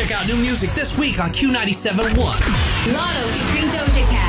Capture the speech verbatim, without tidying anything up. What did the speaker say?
Check out new music this week on Q ninety-seven point one. Lotto featuring Doja Cat.